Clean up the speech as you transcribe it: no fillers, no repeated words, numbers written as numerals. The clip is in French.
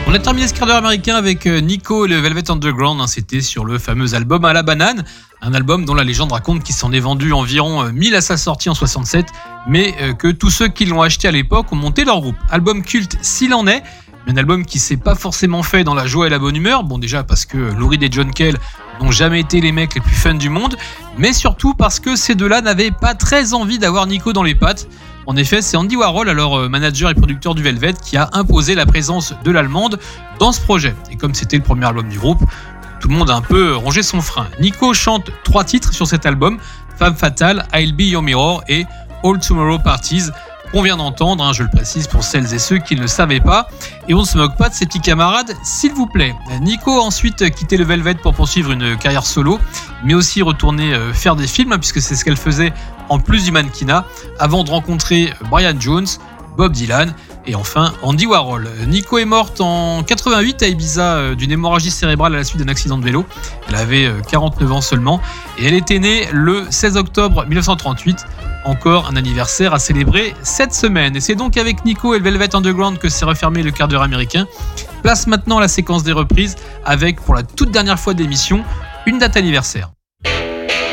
On a terminé ce quart d'heure américain avec Nico et le Velvet Underground. C'était sur le fameux album à la banane. Un album dont la légende raconte qu'il s'en est vendu environ 1000 à sa sortie en 67, mais que tous ceux qui l'ont acheté à l'époque ont monté leur groupe. Album culte s'il en est, mais un album qui s'est pas forcément fait dans la joie et la bonne humeur. Bon, déjà parce que Lou Reed et John Cale n'ont jamais été les mecs les plus fun du monde, mais surtout parce que ces deux-là n'avaient pas très envie d'avoir Nico dans les pattes. En effet, c'est Andy Warhol, alors manager et producteur du Velvet, qui a imposé la présence de l'allemande dans ce projet. Et comme c'était le premier album du groupe, tout le monde a un peu rongé son frein. Nico chante 3 titres sur cet album, Femme Fatale, I'll Be Your Mirror et All Tomorrow Parties, qu'on vient d'entendre, je le précise pour celles et ceux qui ne le savaient pas. Et on ne se moque pas de ses petits camarades, s'il vous plaît. Nico a ensuite quitté le Velvet pour poursuivre une carrière solo, mais aussi retourner faire des films, puisque c'est ce qu'elle faisait en plus du mannequinat, avant de rencontrer Brian Jones, Bob Dylan et enfin Andy Warhol. Nico est morte en 88 à Ibiza d'une hémorragie cérébrale à la suite d'un accident de vélo. Elle avait 49 ans seulement et elle était née le 16 octobre 1938. Encore un anniversaire à célébrer cette semaine. Et c'est donc avec Nico et le Velvet Underground que s'est refermé le quart d'heure américain. Place maintenant à la séquence des reprises avec, pour la toute dernière fois de l'émission, une date anniversaire.